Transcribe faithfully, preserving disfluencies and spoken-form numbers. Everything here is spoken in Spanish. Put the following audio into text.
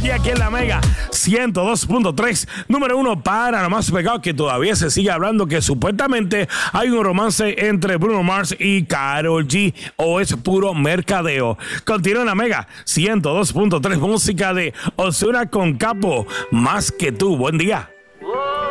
Aquí, aquí en la Mega ciento dos punto tres, número uno para lo más pegado, que todavía se sigue hablando que supuestamente hay un romance entre Bruno Mars y Karol G, o es puro mercadeo. Continúa en la Mega ciento dos punto tres, música de Ozuna con Capo, Más que tú. Buen día.